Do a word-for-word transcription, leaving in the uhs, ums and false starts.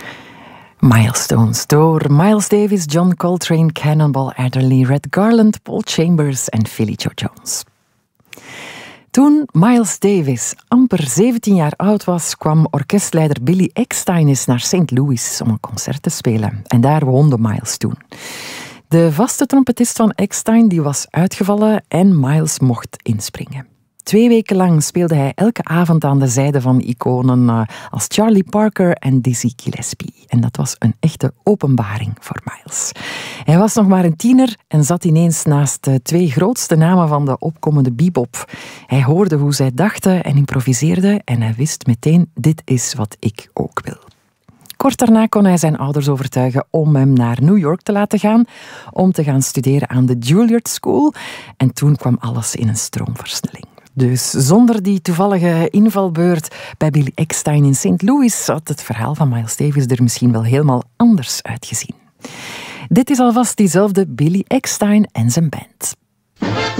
Milestones door Miles Davis, John Coltrane, Cannonball Adderley, Red Garland, Paul Chambers en Philly Joe Jones. Toen Miles Davis amper zeventien jaar oud was, kwam orkestleider Billy Eckstine eens naar Saint Louis om een concert te spelen. En daar woonde Miles toen. De vaste trompetist van Eckstine die was uitgevallen en Miles mocht inspringen. Twee weken lang speelde hij elke avond aan de zijde van iconen uh, als Charlie Parker en Dizzy Gillespie. En dat was een echte openbaring voor Miles. Hij was nog maar een tiener en zat ineens naast de twee grootste namen van de opkomende bebop. Hij hoorde hoe zij dachten en improviseerden en hij wist meteen, dit is wat ik ook wil. Kort daarna kon hij zijn ouders overtuigen om hem naar New York te laten gaan, om te gaan studeren aan de Juilliard School. En toen kwam alles in een stroomversnelling. Dus zonder die toevallige invalbeurt bij Billy Eckstine in Saint Louis had het verhaal van Miles Davis er misschien wel helemaal anders uitgezien. Dit is alvast diezelfde Billy Eckstine en zijn band.